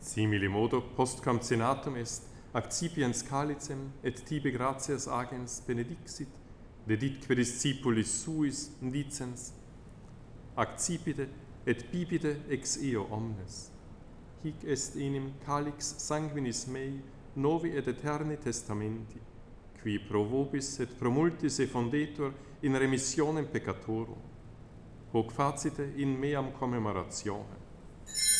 Simili modo postquam cenatum est, accipiens calicem, et tibi gratias agens benedixit, deditque discipulis suis dicens, accipite et bibite ex eo omnes. Hic est enim calix sanguinis mei, novi et eterni testamenti, qui pro vobis et pro multis effondetur in remissionem peccatorum. Hoc facite in meam commemoratione.